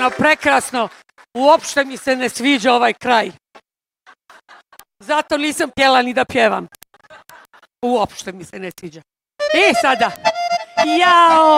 Prekrasno, prekrasno. Uopšte mi se ne sviđa ovaj kraj. Zato nisam htjela ni da pjevam. Uopšte mi se ne sviđa. Sada. Jao!